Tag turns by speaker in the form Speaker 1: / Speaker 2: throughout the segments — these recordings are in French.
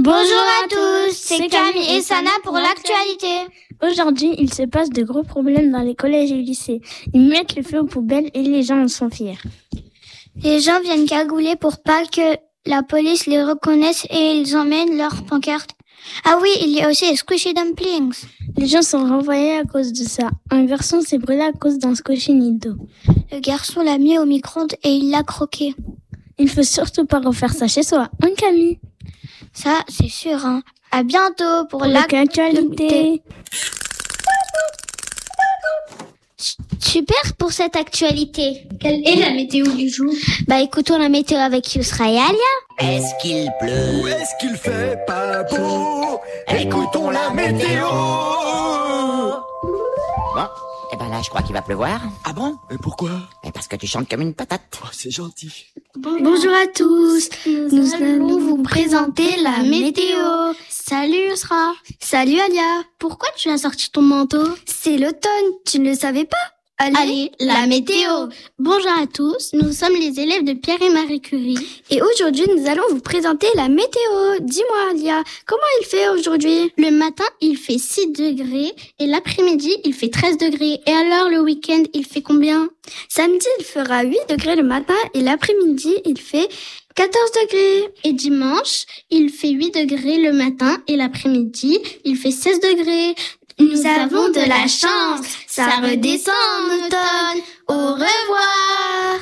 Speaker 1: Bonjour à tous, c'est Camille et Sana pour l'actualité.
Speaker 2: Aujourd'hui, il se passe de gros problèmes dans les collèges et lycées. Ils mettent le feu aux poubelles et les gens en sont fiers.
Speaker 1: Les gens viennent cagouler pour pas que la police les reconnaisse et ils emmènent leurs pancartes. Ah oui, il y a aussi les squishy dumplings.
Speaker 2: Les gens sont renvoyés à cause de ça. Un garçon s'est brûlé à cause d'un squishy-nido.
Speaker 1: Le garçon l'a mis au micro-ondes et il l'a croqué.
Speaker 2: Il faut surtout pas refaire ça chez soi, hein Camille?
Speaker 1: Ça, c'est sûr, hein. À bientôt pour
Speaker 2: l'actualité.
Speaker 1: Super pour cette actualité.
Speaker 3: Quelle est la météo du jour?
Speaker 1: Écoutons la météo avec Yousra et Alia.
Speaker 4: Est-ce qu'il pleut?
Speaker 5: Ou est-ce qu'il fait pas beau? Écoutons la météo.
Speaker 4: Bon, là, je crois qu'il va pleuvoir.
Speaker 5: Ah bon? Et pourquoi?
Speaker 4: Parce que tu chantes comme une patate.
Speaker 5: Oh, c'est gentil.
Speaker 3: Bonjour à tous. Nous allons vous présenter la météo.
Speaker 1: Salut Yousra.
Speaker 3: Salut Alia. Pourquoi tu as sorti ton manteau?
Speaker 1: C'est l'automne, tu ne le savais pas?
Speaker 3: Allez, la météo. Bonjour à tous, nous sommes les élèves de Pierre et Marie Curie.
Speaker 1: Et aujourd'hui, nous allons vous présenter la météo. Dis-moi Alia, comment il fait aujourd'hui?
Speaker 3: Le matin, il fait 6 degrés et l'après-midi, il fait 13 degrés. Et alors, le week-end, il fait combien?
Speaker 1: Samedi, il fera 8 degrés le matin et l'après-midi, il fait 14 degrés.
Speaker 3: Et dimanche, il fait 8 degrés le matin et l'après-midi, il fait 16 degrés.
Speaker 1: Nous avons de la chance, ça redescend en automne. Au revoir.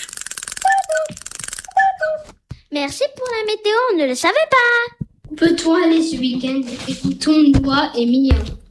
Speaker 1: Merci pour la météo, on ne le savait pas.
Speaker 3: Peut-on aller ce week-end? Écoutons Noah et Mia.